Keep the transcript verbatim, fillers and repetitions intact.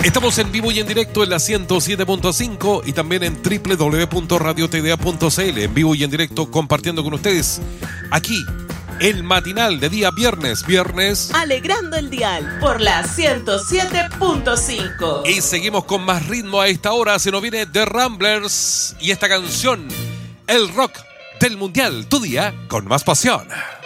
Estamos en vivo y en directo en la ciento siete punto cinco y también en doble u doble u doble u punto radio t d a punto c l. En vivo y en directo compartiendo con ustedes aquí el matinal de día viernes. Viernes. Alegrando el dial por la ciento siete punto cinco. Y seguimos con más ritmo a esta hora. Se nos viene The Ramblers y esta canción, el rock del mundial. Tu día con más pasión.